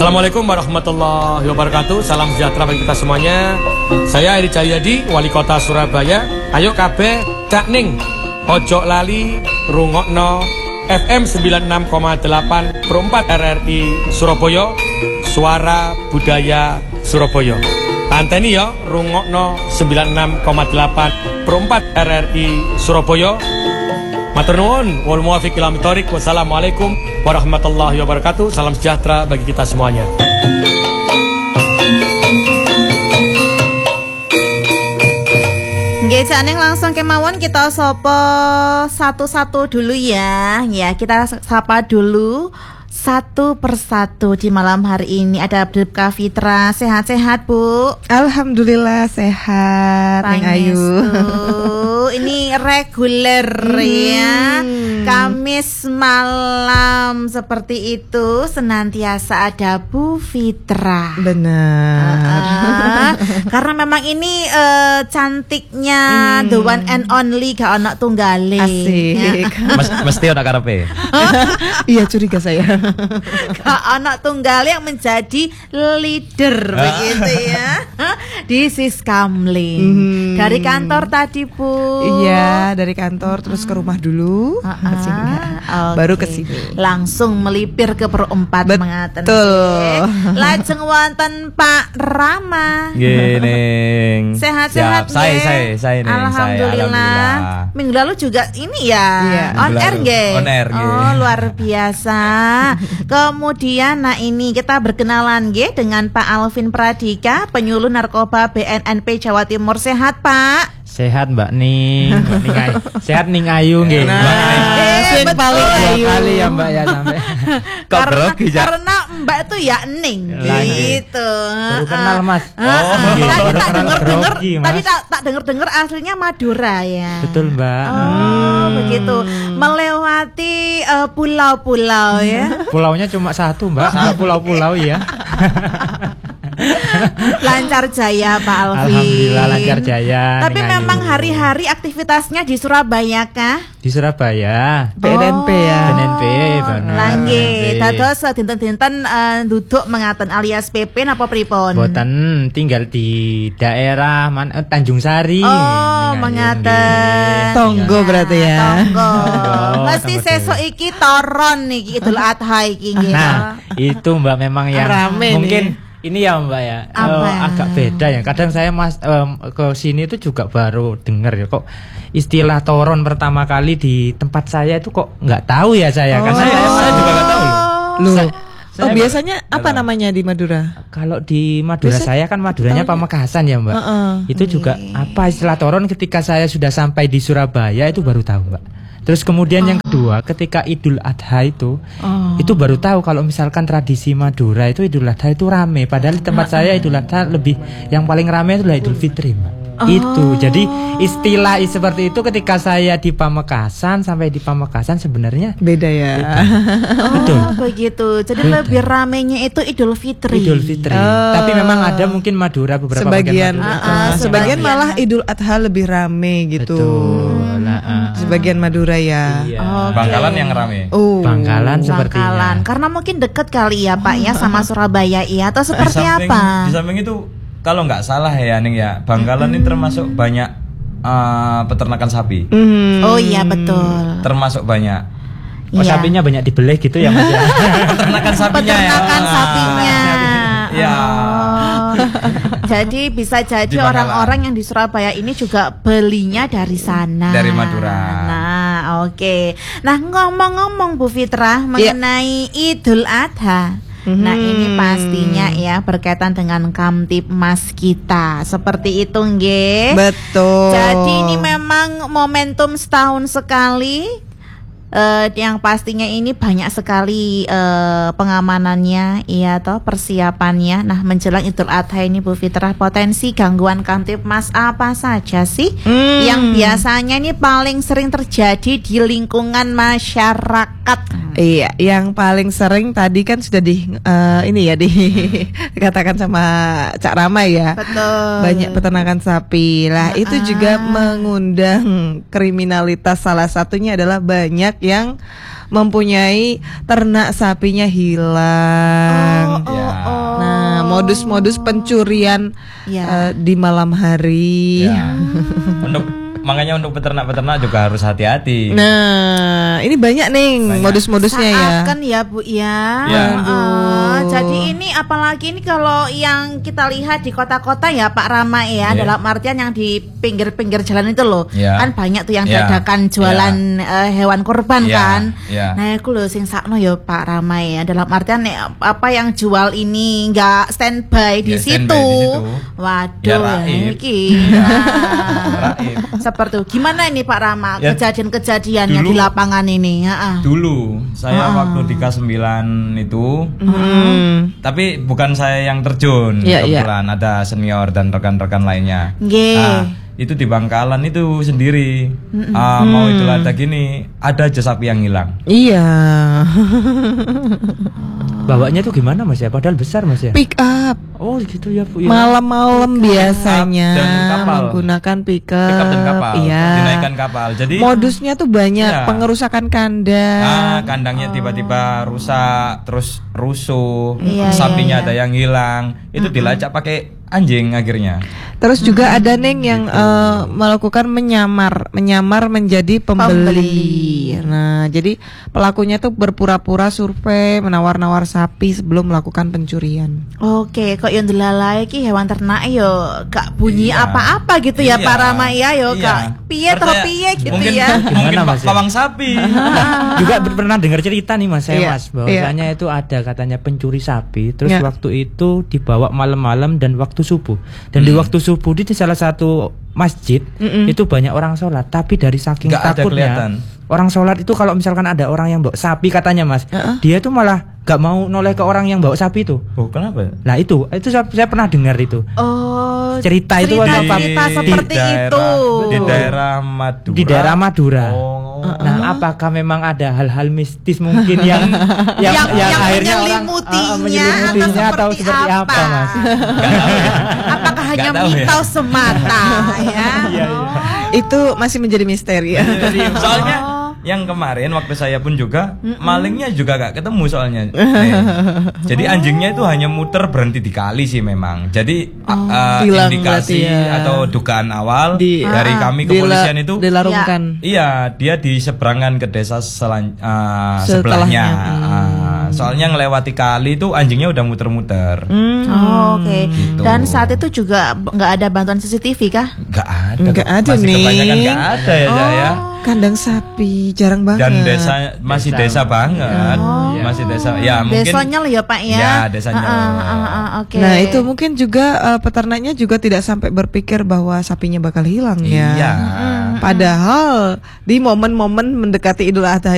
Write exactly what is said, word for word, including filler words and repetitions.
Assalamualaikum warahmatullahi wabarakatuh. Salam sejahtera bagi kita semuanya. Saya Edi Cahyadi, Wali Kota Surabaya. Ayo kabeh cak ning ojo lali rungokno F M sembilan puluh enam koma delapan per empat R R I Surabaya, Suara Budaya Surabaya. Anteni ya rungokno sembilan puluh enam koma delapan per empat R R I Surabaya. Matur nuwun wal muwaffiq ila thoriq. Wassalamualaikum warahmatullahi wabarakatuh. Salam sejahtera bagi kita semuanya. Nggih, jane langsung kemawon kita sapa satu-satu dulu ya. Ya, kita sapa dulu satu persatu di malam hari ini. Ada Bribka Fitra, sehat-sehat Bu? Alhamdulillah sehat, Neng Ayu. Ini reguler hmm. ya, Kamis malam seperti itu senantiasa ada Bu Fitra. Benar. Uh, karena memang ini uh, cantiknya hmm. the one and only, gak ono tunggale. Asik. Ya. Mes, mesti ada karepe. Iya, curiga saya. Gak ono tunggal yang menjadi leader begitu ya di Siskamling. Hmm. Dari kantor tadi Bu. Iya, dari kantor terus ke rumah dulu. Uh -uh. Okay. Baru ke sini. Langsung melipir ke perempat mengaten. Betul. Lajeng wonten Pak Rama. Gini. Sehat-sehat ya. Saya saya saya nih. Alhamdulillah. Saya, alhamdulillah. Minggu lalu juga ini ya. Iya. On air nggih. On air nggih. Oh, luar biasa. Kemudian nah ini kita berkenalan nggih dengan Pak Alvin Pradika, penyuluh narkoba B N N P Jawa Timur. Sehat, Pak? Sehat Mbak Ning, Mbak Ning Ayu. Sehat Ning Ayu nggih. Nah, Mbak Ning. eh, paling Ayu. Kali ya Mbak ya sampai. Kok karena, grogi, karena Mbak itu ya Ning gitu. Baru kenal Mas. Uh, uh, Oh, tadi baru tak kenal denger-denger, grogi, Mas. tadi tak tak denger-denger aslinya Madura ya. Betul Mbak. Oh, hmm. begitu. Melewati uh, pulau-pulau ya. Pulaunya cuma satu Mbak, satu pulau-pulau ya. Lancar jaya Pak Alvin. Alhamdulillah lancar jaya. Tapi memang hari-hari aktivitasnya di Surabaya kah? Di Surabaya. B N N P ya. B N N P bener. Langge, dados dinten-dinten uh, duduk mengaten alias P P napa pripun? Boten tinggal di daerah man, eh, Tanjung Sari. Oh, mengaten. Tonggo berarti ya. Tonggo. Tonggo, Mesti tonggo sesuk iki toron niki Idul Adha iki nggih. Nah, itu Mbak memang yang Rame mungkin nih. ini ya Mbak ya, Apa? uh, agak beda ya. Kadang saya mas um, ke sini itu juga baru dengar ya kok istilah toron pertama kali di tempat saya itu kok nggak tahu ya saya. Oh. Kan saya, saya juga nggak tahu loh. Loh. Saya- Oh, saya- biasanya apa namanya di Madura? Kalau di Madura Biasa saya kan Maduranya taunya- Pamekasan ya Mbak. Uh-uh. Itu juga apa istilah toron ketika saya sudah sampai di Surabaya itu baru tahu Mbak. Terus kemudian yang kedua ketika Idul Adha itu Oh. itu baru tahu kalau misalkan tradisi Madura itu Idul Adha itu rame. Padahal di tempat saya Idul Adha lebih yang paling rame itu adalah Idul Fitri Mbak. Oh. Itu jadi istilah seperti itu ketika saya di Pamekasan sampai di Pamekasan sebenarnya Beda ya. Oh, Betul. begitu. Jadi Betul. lebih ramenya itu Idul Fitri. Idul Fitri. Oh. Tapi memang ada mungkin Madura beberapa Sebagian, bagian Madura. Ah, ah, uh, sebagian sebagian. malah Idul Adha lebih rame gitu. Betul. Nah, ah. Sebagian Madura ya. Iya. Oke. Bangkalan yang rame. Oh. Bangkalan sepertinya. Bangkalan. Karena mungkin deket kali ya Pak ya sama Surabaya ya atau Di seperti samping, apa? di samping itu kalau nggak salah ya Ning ya, Bangkalan ini termasuk banyak uh, peternakan sapi. Hmm. Oh iya betul. Termasuk banyak Oh, Iya. sapinya banyak dibeleh gitu ya Mas ya. peternakan sapinya ya. Peternakan sapinya. Iya. Oh. Jadi bisa jadi Di Bangkalan. orang-orang yang di Surabaya ini juga belinya dari sana. Dari Madura. Nah, oke. Nah, ngomong-ngomong Bu Fitrah mengenai Idul Adha. Nah, ini pastinya ya berkaitan dengan Kamtibmas kita. Seperti itu nggih. Betul. Jadi ini memang momentum setahun sekali. Uh, yang pastinya ini banyak sekali uh, pengamanannya, iya toh persiapannya. Nah menjelang Idul Adha ini Bu Fitrah, potensi gangguan Kamtibmas apa saja sih Hmm. yang biasanya ini paling sering terjadi di lingkungan masyarakat? Iya, yang paling sering tadi kan sudah di uh, ini ya dikatakan sama Cak Rama ya. Betul. Banyak peternakan sapi. Lah, itu juga mengundang kriminalitas. Salah satunya adalah banyak yang mempunyai ternak sapinya hilang. Oh, Ya. oh. Nah, modus-modus pencurian Ya. eh, di malam hari. Ya. Untuk makanya untuk peternak-peternak juga harus hati-hati. Nah, ini banyak nih Banyak. modus-modusnya ya. Seakan ya Bu ya. Ya. Heeh. Jadi ini apalagi ini kalau yang kita lihat di kota-kota ya Pak Rama ya, Ya. dalam artian yang di pinggir-pinggir jalan itu loh. Ya. Kan banyak tuh yang Ya. dadakan jualan eh, hewan kurban Ya. kan. Ya. Nah, aku loh sing sakno ya Pak Rama ya. Dalam artian nek, apa yang jual ini enggak standby di Ya, situ. standby di situ. Waduh, Ya, ya, raib. iki. Ya. Nah, Raib. seperti itu. Gimana ini Pak Rama Ya, kejadian-kejadiannya di dulu- lapangan ini? Heeh. Dulu saya Ah. waktu di K sembilan itu, Hmm. tapi bukan saya yang terjun, Iya, iya. kebetulan ada senior dan rekan-rekan lainnya. Nggih. Nah, itu di Bangkalan itu sendiri. Ah, mau itu ada gini, ada aja sapi yang hilang. Iya. Bawanya tuh gimana Mas ya? Padahal besar Mas ya. Pick up. Oh gitu ya Bu. Ya. Malam-malam biasanya dan kapal. menggunakan pick up. Pickup dan kapal, Iya. dinaikkan kapal. Jadi Modusnya tuh banyak, Iya. pengerusakan kandang. ah, kandangnya tiba-tiba rusak, terus rusuh, Iya, sapinya iya, iya. ada yang hilang, itu dilacak pakai anjing akhirnya. Terus juga ada Neng yang eh, melakukan menyamar, menyamar menjadi pembeli. Pembeli. Nah, jadi pelakunya tuh berpura-pura survei, menawar-nawar sapi sebelum melakukan pencurian. Oke, kok yang delalai ki hewan ternak yo gak bunyi Iya. apa-apa gitu ya Iya. Pak Rama ya yo Iya. gak piye to Percaya- piye gitu mungkin, ya. Mungkin Gimana, pa- Mas, ya? pawang sapi. Juga ber- pernah dengar cerita nih Mas saya Iya, Mas bahwasanya itu ada katanya pencuri sapi terus Iya. waktu itu dibawa malam-malam dan waktu subuh. Dan di waktu subuh di salah satu masjid Mm-mm. itu banyak orang sholat tapi dari saking Nggak ada takutnya kelihatan. orang sholat itu kalau misalkan ada orang yang bawa sapi katanya Mas Heeh. dia tuh malah gak mau noleh ke orang yang bawa sapi itu. Oh, kenapa? Nah itu itu saya, saya pernah dengar itu. Oh, Cerita itu cerita, apa? cerita Di- seperti di daerah, itu. Di daerah Madura. Di daerah Madura. Oh. Nah, apakah memang ada hal-hal mistis mungkin yang yang, Yang- yang akhirnya orang menyelimutinya uh, menyelimutinya atau atau seperti seperti apa, apa? Mas? Apakah hanya tahu ya. mitos semata ya? Iya, iya. Itu masih menjadi misteri ya. Soalnya Oh. yang kemarin waktu saya pun juga malingnya juga gak ketemu soalnya. Nih. Jadi anjingnya itu hanya muter berhenti di kali sih memang. Jadi uh, hilang indikasi berarti ya. atau dugaan awal Di- dari Ah. kami Dila- kepolisian itu dilarungkan. iya, dia di seberangan ke desa selan, uh, Setelahnya. sebelahnya. Uh, soalnya ngelewati kali itu anjingnya udah muter-muter. Hmm. Oh, Oke. Gitu. Dan saat itu juga b- nggak ada bantuan C C T V kah? Gak ada. Nggak ada Masih nih. kebanyakan gak ada ya saya. Kandang sapi jarang banget. Dan desa masih desa, banget. Oh. Masih desa. Ya mungkin Desanya lah ya Pak ya. Ya, desanya. Ah, ah, ah, ah, Oke. Nah, itu mungkin juga eh, peternaknya juga tidak sampai berpikir bahwa sapinya bakal hilang ya. Iya. Padahal di momen-momen mendekati Idul Adha